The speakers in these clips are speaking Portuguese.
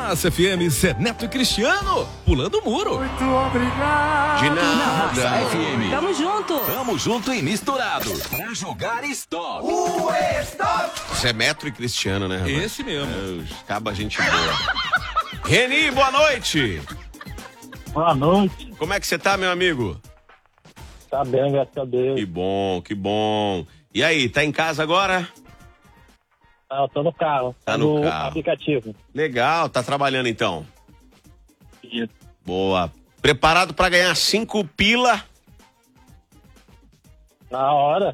Massa FM, Zé Neto e Cristiano, pulando o muro. Muito obrigado. De nada. Massa FM. Tamo junto. Tamo junto e misturado. Pra jogar stop. Zé Metro e Cristiano, né, rapaz? Esse mesmo. Acaba a gente boa. Reni, boa noite. Boa noite. Como é que você tá, meu amigo? Tá bem, graças a Deus. Que bom, que bom. E aí, tá em casa agora? Eu tô no carro. Tá no carro. Aplicativo. Legal, tá trabalhando então. Isso. Boa. Preparado pra ganhar 5 pila? Na hora.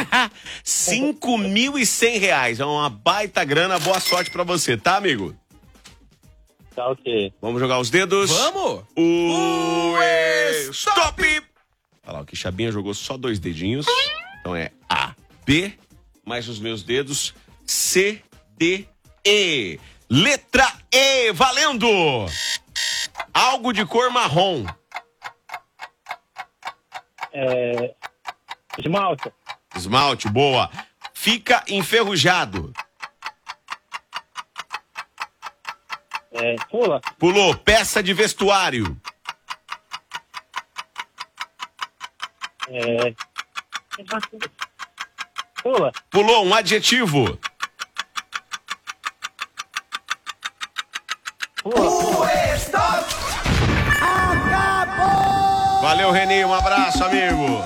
5.100 reais. É uma baita grana. Boa sorte pra você, tá, amigo? Tá ok. Vamos jogar os dedos? Vamos! Stop! Olha lá, o Quixabinha jogou só 2 dedinhos. Então é A, B, mais os meus dedos, C, D, E. Letra E, valendo! Algo de cor marrom. Esmalte. Esmalte, boa. Fica enferrujado. Pula. Pulou, peça de vestuário. Pula. Pulou, um adjetivo. Valeu, Reni, um abraço, amigo.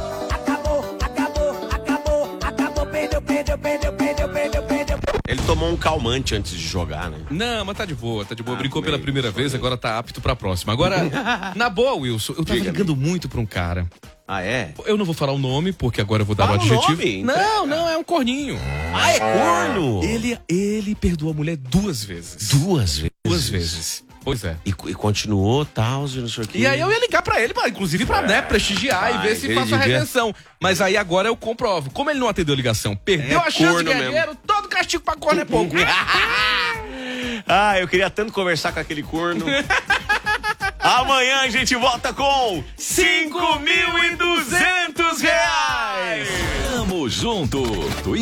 Ele tomou um calmante antes de jogar, né? Não, mas tá de boa, tá de boa. Brincou pela primeira vez, agora tá apto pra próxima. Agora, na boa, Wilson, eu tava ligando muito pra um cara. Ah, é? Eu não vou falar o nome, porque agora eu vou dar Fala o adjetivo. nome, Não, é um corninho. Ah, é corno? Ele perdoou a mulher 2 vezes. 2 vezes? 2 vezes. Pois é. E continuou, tal, não sei o quê. E aí eu ia ligar pra ele, inclusive pra prestigiar e ver se ele faço a devia- redenção. Mas aí agora eu comprovo. Como ele não atendeu a ligação, perdeu É a chance de corno ganhar mesmo. dinheiro, todo castigo pra corno é pouco. Ah, eu queria tanto conversar com aquele corno. Amanhã a gente volta com 5.200 reais. Tamo junto.